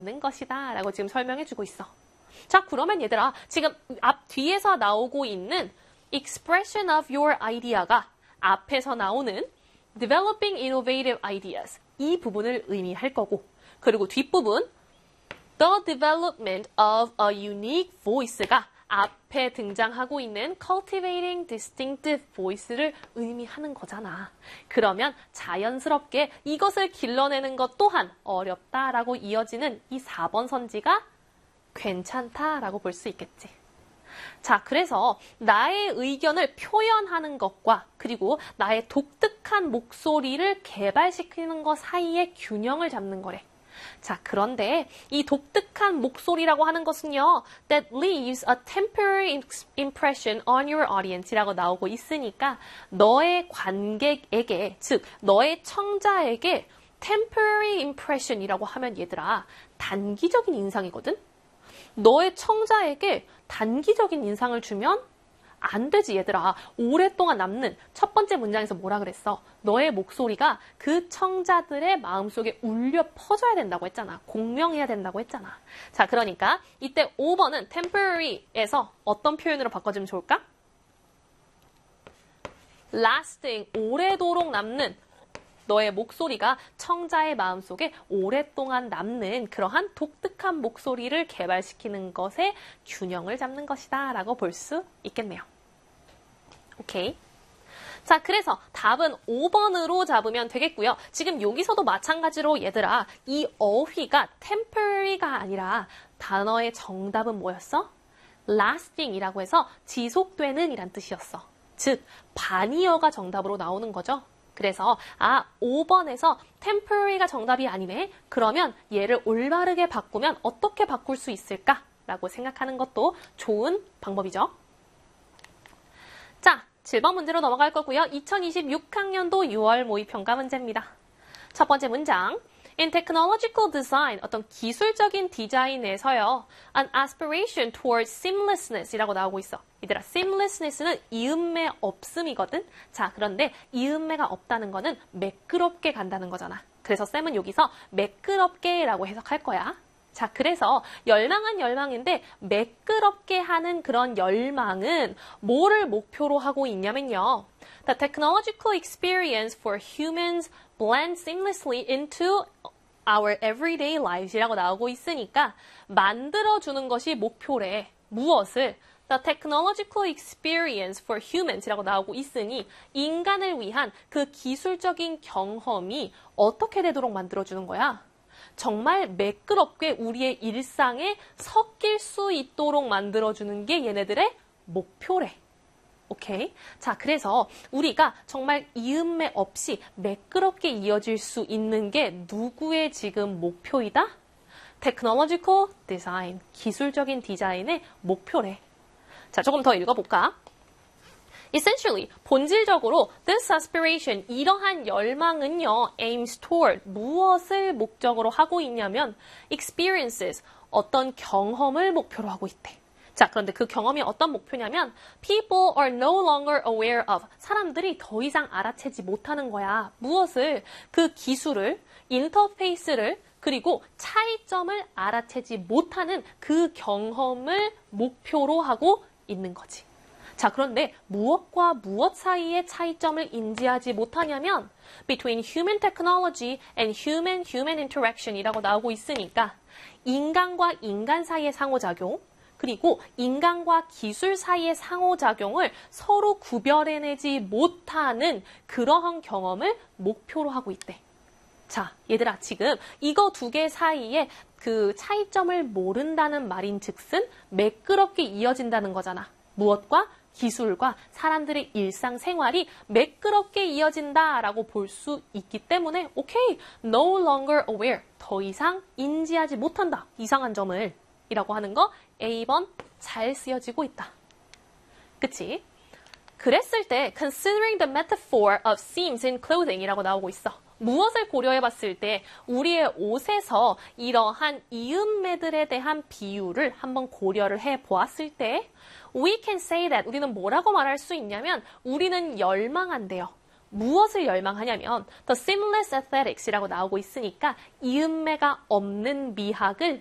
것이다 라고 지금 설명해주고 있어. 자, 그러면 얘들아, 지금 뒤에서 나오고 있는 expression of your idea가 앞에서 나오는 developing innovative ideas 이 부분을 의미할 거고, 그리고 뒷부분 the development of a unique voice가 앞에 등장하고 있는 cultivating distinctive voice를 의미하는 거잖아. 그러면 자연스럽게 이것을 길러내는 것 또한 어렵다라고 이어지는 이 4번 선지가 괜찮다라고 볼 수 있겠지. 자, 그래서 나의 의견을 표현하는 것과 그리고 나의 독특한 목소리를 개발시키는 것 사이의 균형을 잡는 거래. 자, 그런데 이 독특한 목소리라고 하는 것은요, that leaves a temporary impression on your audience라고 나오고 있으니까 너의 관객에게, 즉 너의 청자에게 temporary impression이라고 하면 얘들아, 단기적인 인상이거든? 너의 청자에게 단기적인 인상을 주면 안 되지, 얘들아. 오랫동안 남는 첫 번째 문장에서 뭐라 그랬어? 너의 목소리가 그 청자들의 마음속에 울려 퍼져야 된다고 했잖아. 공명해야 된다고 했잖아. 자, 그러니까 이때 5번은 temporary에서 어떤 표현으로 바꿔주면 좋을까? lasting, 오래도록 남는 너의 목소리가 청자의 마음속에 오랫동안 남는 그러한 독특한 목소리를 개발시키는 것에 균형을 잡는 것이다 라고 볼 수 있겠네요. 오케이. 자, 그래서 답은 5번으로 잡으면 되겠고요. 지금 여기서도 마찬가지로 얘들아, 이 어휘가 temporary가 아니라 단어의 정답은 뭐였어? lasting이라고 해서 지속되는 이란 뜻이었어. 즉, 반이어가 정답으로 나오는 거죠. 그래서 5번에서 temporary가 정답이 아니네. 그러면 얘를 올바르게 바꾸면 어떻게 바꿀 수 있을까라고 생각하는 것도 좋은 방법이죠. 자, 7번 문제로 넘어갈 거고요. 2026학년도 6월 모의평가 문제입니다. 첫 번째 문장. In technological design, 어떤 기술적인 디자인에서요, an aspiration towards seamlessness이라고 나오고 있어. 얘들아, seamlessness는 이음매 없음이거든? 자, 그런데 이음매가 없다는 거는 매끄럽게 간다는 거잖아. 그래서 쌤은 여기서 매끄럽게라고 해석할 거야. 자, 그래서 열망은 열망인데 매끄럽게 하는 그런 열망은 뭐를 목표로 하고 있냐면요. The technological experience for humans blend seamlessly into our everyday lives이라고 나오고 있으니까 만들어주는 것이 목표래. 무엇을? The technological experience for humans이라고 나오고 있으니 인간을 위한 그 기술적인 경험이 어떻게 되도록 만들어주는 거야? 정말 매끄럽게 우리의 일상에 섞일 수 있도록 만들어주는 게 얘네들의 목표래. 오케이? 자, 그래서 우리가 정말 이음매 없이 매끄럽게 이어질 수 있는 게 누구의 지금 목표이다? Technological design, 기술적인 디자인의 목표래. 자, 조금 더 읽어볼까? Essentially, 본질적으로 this aspiration, 이러한 열망은요, aims toward, 무엇을 목적으로 하고 있냐면 experiences, 어떤 경험을 목표로 하고 있대. 자, 그런데 그 경험이 어떤 목표냐면 people are no longer aware of, 사람들이 더 이상 알아채지 못하는 거야. 무엇을? 그 기술을, 인터페이스를, 그리고 차이점을 알아채지 못하는 그 경험을 목표로 하고 있는 거지. 자, 그런데 무엇과 무엇 사이의 차이점을 인지하지 못하냐면 between human technology and human interaction이라고 나오고 있으니까 인간과 인간 사이의 상호작용, 그리고 인간과 기술 사이의 상호작용을 서로 구별해내지 못하는 그러한 경험을 목표로 하고 있대. 자, 얘들아, 지금 이거 두 개 사이에 그 차이점을 모른다는 말인 즉슨 매끄럽게 이어진다는 거잖아. 무엇과? 기술과 사람들의 일상생활이 매끄럽게 이어진다라고 볼 수 있기 때문에 오케이, no longer aware, 더 이상 인지하지 못한다, 이상한 점을 이라고 하는 거 A번 잘 쓰여지고 있다. 그치? 그랬을 때 considering the metaphor of seams in clothing 이라고 나오고 있어. 무엇을 고려해봤을 때 우리의 옷에서 이러한 이음매들에 대한 비유를 한번 고려를 해보았을 때 we can say that, 우리는 뭐라고 말할 수 있냐면 우리는 열망한대요. 무엇을 열망하냐면 the seamless aesthetics이라고 나오고 있으니까 이음매가 없는 미학을